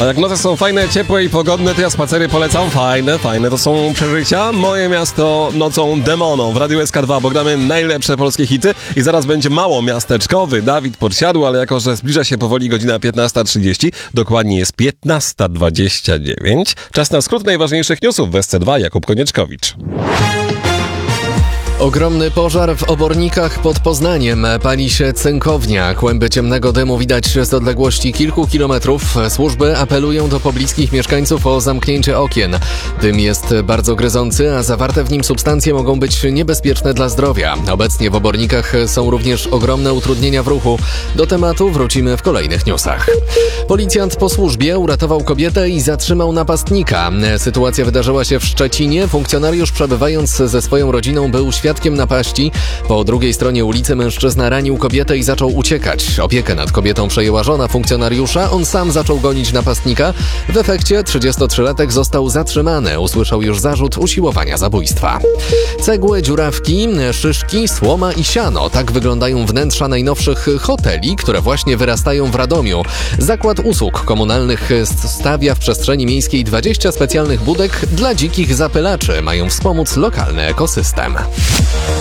A jak noce są fajne, ciepłe i pogodne, to ja spacery polecam. Fajne to są przeżycia. Moje miasto nocą demoną w Radiu SK2, bo gramy najlepsze polskie hity i zaraz będzie mało miasteczkowy Dawid Podsiadło, ale jako, że zbliża się powoli godzina 15:30, dokładnie jest 15:29. Czas na skrót najważniejszych newsów w SC2. Jakub Konieczkowicz. Ogromny pożar w Obornikach pod Poznaniem. Pali się cynkownia. Kłęby ciemnego dymu widać z odległości kilku kilometrów. Służby apelują do pobliskich mieszkańców o zamknięcie okien. Dym jest bardzo gryzący, a zawarte w nim substancje mogą być niebezpieczne dla zdrowia. Obecnie w Obornikach są również ogromne utrudnienia w ruchu. Do tematu wrócimy w kolejnych newsach. Policjant po służbie uratował kobietę i zatrzymał napastnika. Sytuacja wydarzyła się w Szczecinie. Funkcjonariusz, przebywając ze swoją rodziną, był świadkiem napaści. Po drugiej stronie ulicy mężczyzna ranił kobietę i zaczął uciekać. Opiekę nad kobietą przejęła żona funkcjonariusza. On sam zaczął gonić napastnika. W efekcie 33-latek został zatrzymany. Usłyszał już zarzut usiłowania zabójstwa. Cegły, dziurawki, szyszki, słoma i siano. Tak wyglądają wnętrza najnowszych hoteli, które właśnie wyrastają w Radomiu. Zakład usług komunalnych stawia w przestrzeni miejskiej 20 specjalnych budek dla dzikich zapylaczy. Mają wspomóc lokalny ekosystem.